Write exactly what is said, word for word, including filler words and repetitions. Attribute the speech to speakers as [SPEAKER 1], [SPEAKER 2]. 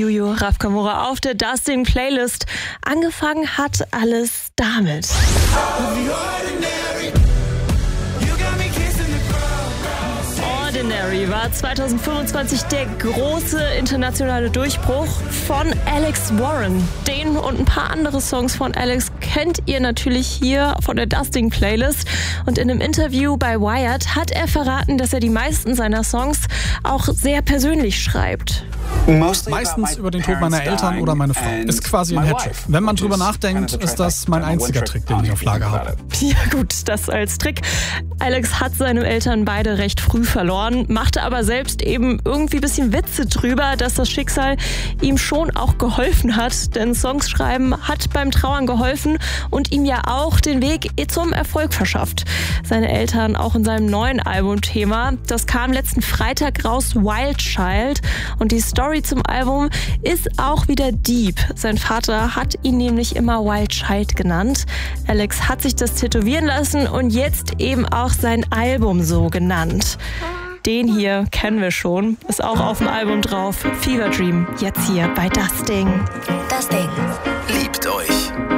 [SPEAKER 1] Juju Raf Kamora auf der Dustin Playlist. Angefangen hat alles damit. Ordinary war zwanzig fünfundzwanzig der große internationale Durchbruch von Alex Warren. Den und ein paar andere Songs von Alex kennt ihr natürlich hier von der Dustin Playlist. Und in einem Interview bei Wired hat er verraten, dass er die meisten seiner Songs auch sehr persönlich schreibt.
[SPEAKER 2] Meistens über den Tod meiner Eltern oder meine Frau. Ist quasi ein Headtrip. Wenn man drüber nachdenkt, ist das mein einziger Trick, den ich auf Lager habe.
[SPEAKER 1] Ja gut, das als Trick. Alex hat seine Eltern beide recht früh verloren, machte aber selbst eben irgendwie ein bisschen Witze drüber, dass das Schicksal ihm schon auch geholfen hat. Denn Songs schreiben hat beim Trauern geholfen und ihm ja auch den Weg zum Erfolg verschafft. Seine Eltern auch in seinem neuen Albumthema. Das kam letzten Freitag raus, Wild Child. Und die Story zum Album ist auch wieder deep. Sein Vater hat ihn nämlich immer Wild Child genannt. Alex hat sich das tätowieren lassen und jetzt eben auch sein Album so genannt. Den hier kennen wir schon, ist auch auf dem Album drauf. Fever Dream, jetzt hier bei Das Ding.
[SPEAKER 3] Das Ding.
[SPEAKER 4] Liebt euch.